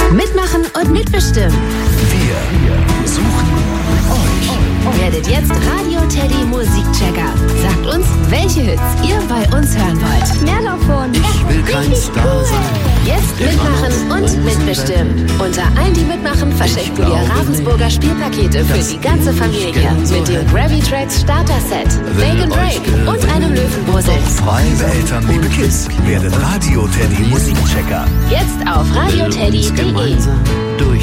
Mitmachen und mitbestimmen. Wir suchen euch. Werdet jetzt Radio Teddy Musikchecker. Sagt uns, welche Hits ihr bei uns hören wollt. Mehr davon. Ich will kein Star sein. Jetzt mitmachen und mitbestimmen. Unter allen, die mitmachen, verschenken wir Ravensburger Spielpakete für die ganze Familie. Mit dem Gravy Tracks Starter Set, Make and Break und einem Löwenbrusel. Liebe Eltern, liebe Kids, werdet Radio Teddy Musikchecker. Jetzt auf radioteddy.de.